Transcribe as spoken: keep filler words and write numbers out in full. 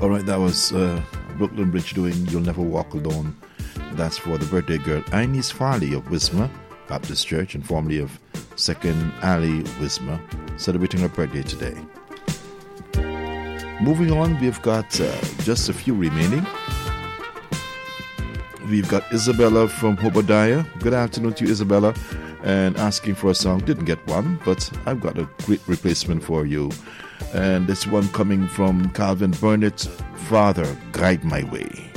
All right, that was uh, Brooklyn Bridge doing You'll Never Walk Alone. That's for the birthday girl Ines Farley of Wismar Baptist Church and formerly of Second Alley, Wismar, celebrating her birthday today. Moving on, we've got uh, just a few remaining. We've got Isabella from Obadiah. Good afternoon to you, Isabella. And asking for a song. Didn't get one, but I've got a great replacement for you. And this one coming from Calvin Burnett, Father, Guide My Way.